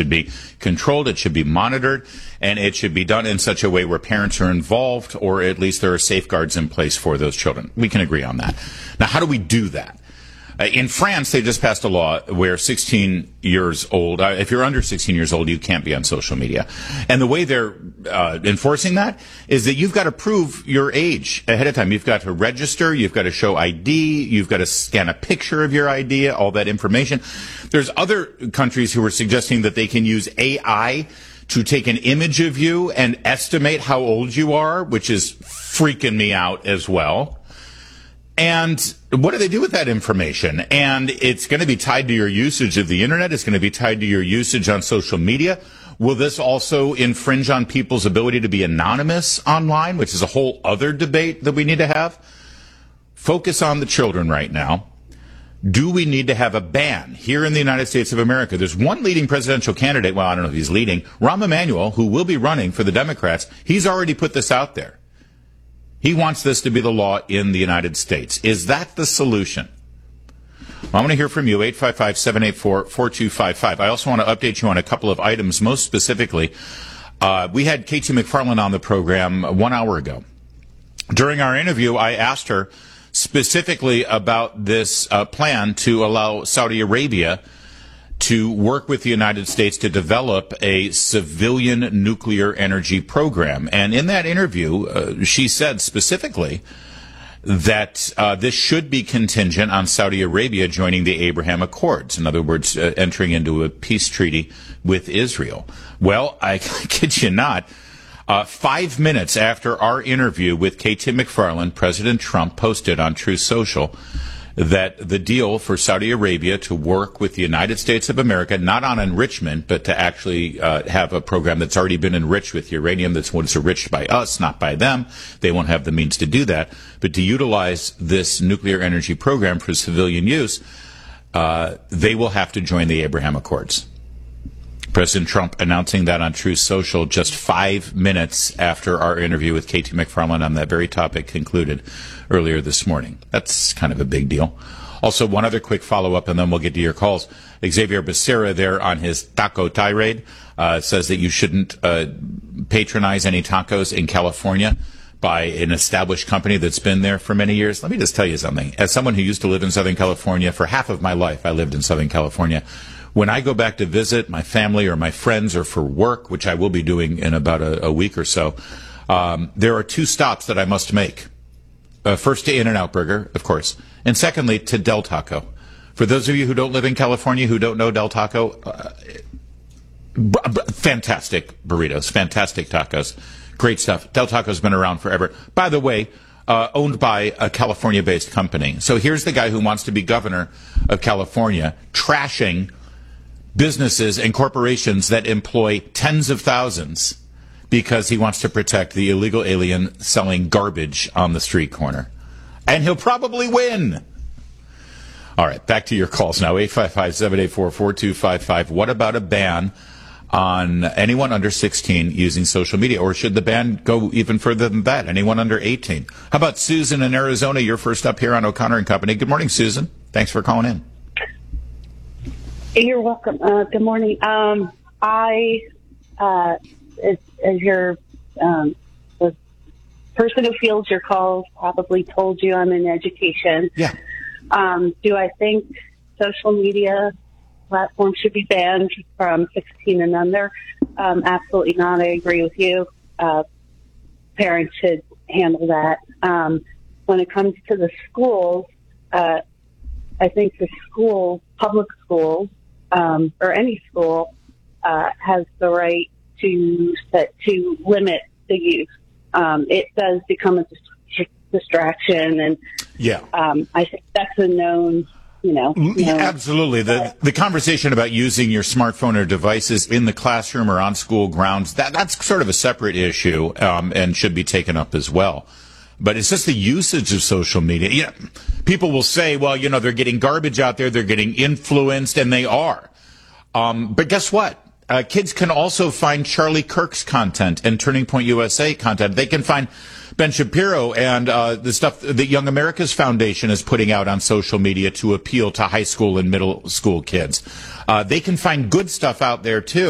should be controlled, it should be monitored, and it should be done in such a way where parents are involved, or at least there are safeguards in place for those children. We can agree on that. Now, how do we do that? In France, they just passed a law where 16 years old, if you're under 16 years old, you can't be on social media. And the way they're enforcing that is that you've got to prove your age ahead of time. You've got to register, you've got to show ID, you've got to scan a picture of your ID, all that information. There's other countries who are suggesting that they can use AI to take an image of you and estimate how old you are, which is freaking me out as well. And what do they do with that information? And it's going to be tied to your usage of the internet. It's going to be tied to your usage on social media. Will this also infringe on people's ability to be anonymous online, which is a whole other debate that we need to have? Focus on the children right now. Do we need to have a ban here in the United States of America? There's one leading presidential candidate. Well, I don't know if he's leading. Rahm Emanuel, who will be running for the Democrats. He's already put this out there. He wants this to be the law in the United States. Is that the solution? Well, I want to hear from you, 855-784-4255. I also want to update you on a couple of items. Most specifically, we had KT McFarland on the program 1 hour ago. During our interview, I asked her specifically about this plan to allow Saudi Arabia to work with the United States to develop a civilian nuclear energy program. And in that interview, she said specifically that this should be contingent on Saudi Arabia joining the Abraham Accords. In other words, entering into a peace treaty with Israel. Well, I kid you not, 5 minutes after our interview with KT McFarland, President Trump posted on Truth Social that the deal for Saudi Arabia to work with the United States of America, not on enrichment, but to actually have a program that's already been enriched with uranium that's once enriched by us, not by them. They won't have the means to do that. But to utilize this nuclear energy program for civilian use, they will have to join the Abraham Accords. President Trump announcing that on Truth Social just 5 minutes after our interview with KT McFarland on that very topic concluded earlier this morning. That's kind of a big deal. Also, one other quick follow-up, and then we'll get to your calls. Xavier Becerra there on his taco tirade says that you shouldn't patronize any tacos in California by an established company that's been there for many years. Let me just tell you something. As someone who used to live in Southern California, for half of my life I lived in Southern California. When I go back to visit my family or my friends or for work, which I will be doing in about a week or so, there are two stops that I must make. First to In-N-Out Burger, of course, and secondly to Del Taco. For those of you who don't live in California, who don't know Del Taco, fantastic burritos, fantastic tacos, great stuff. Del Taco's been around forever. By the way, owned by a California-based company. So here's the guy who wants to be governor of California, trashing businesses and corporations that employ tens of thousands because he wants to protect the illegal alien selling garbage on the street corner. And he'll probably win. All right, back to your calls now, 855-784-4255. What about a ban on anyone under 16 using social media? Or should the ban go even further than that? Anyone under 18? How about Susan in Arizona? You're first up here on O'Connor and Company. Good morning, Susan. Thanks for calling in. You're welcome. Good morning. As your the person who fields your calls probably told you, I'm in education. Yeah. Do I think social media platforms should be banned from 16 and under? Absolutely not. I agree with you. Parents should handle that. When it comes to the schools, I think the public schools, or any school, has the right to limit the use. It does become a distraction, and I think that's a known. Absolutely. The conversation about using your smartphone or devices in the classroom or on school grounds, that's sort of a separate issue, and should be taken up as well. But it's just the usage of social media. People will say, well, they're getting garbage out there, they're getting influenced, and they are. But guess what? Kids can also find Charlie Kirk's content and Turning Point USA content. They can find Ben Shapiro and the stuff that Young America's Foundation is putting out on social media to appeal to high school and middle school kids. They can find good stuff out there, too.